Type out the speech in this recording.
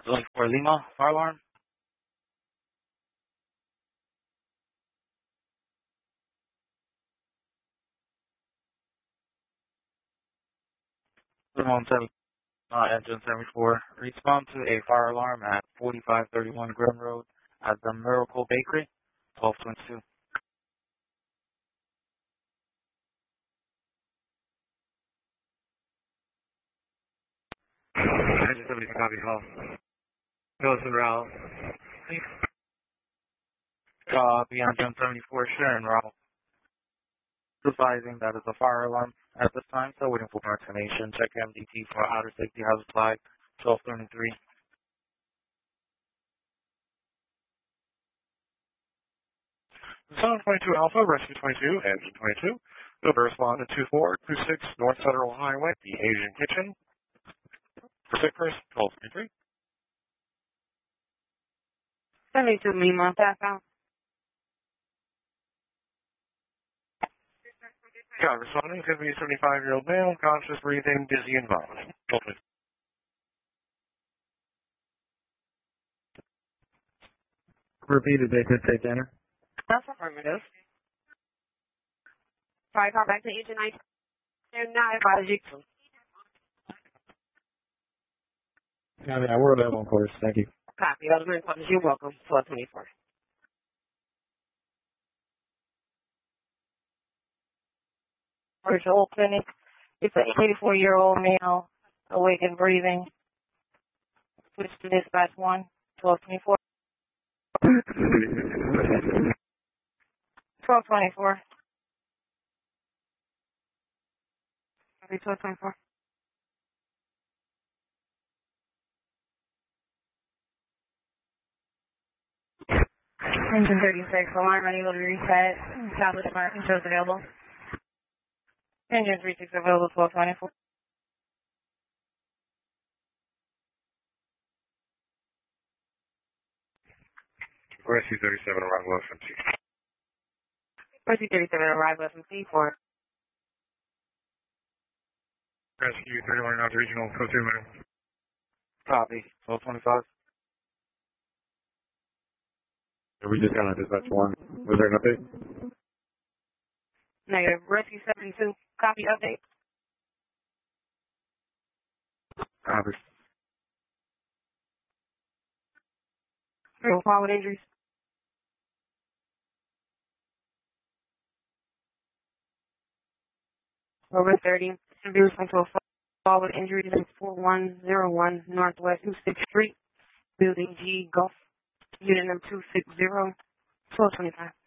Looking for Lima, fire alarm. Engine 74. Respond to a fire alarm at 4531 Graham Road at the Miracle Bakery, 1222. Engine 70, copy, call. Goes to route. Copy, Engine 74, Sharon route. Advising that is a fire alarm at this time, so waiting for more information. Check MDT for outer safety hazard flag, 1223. 722 Alpha, Rescue 22, Engine 22. Over respond to 2426 North Federal Highway, the Asian Kitchen. Particulars, 1223. 72 Lima, pass out. Yeah, responding could be a 75-year-old male, conscious, breathing, dizzy, and vomiting. 1223. Repeated, they could take enter. That's affirmative. Sorry, call back to engine 9. And now I apologize. Yeah, we're available, of course. Thank you. Copy. That was my important. You're welcome. 1224. Virtual clinic. It's an 84-year-old male, awake and breathing. Switch to dispatch 1, 1224. 1224. Copy, 1224. Engine 36, alarm ready to be reset. Tablet smart shows available. Engine 36 available, 1224. Rescue 37, arrival FMC. Rescue 37, arrival FMC for. Rescue 31, out to regional, code 2 minute. Copy, 1225. We just got on dispatch 1. Was there an update? Negative. Rescue 72, copy update. Copy. Real call with injuries. Over 30, abuse until fall with injuries in 4101 Northwest 26th Street, Building G, Gulf, Unit number 260, 1225.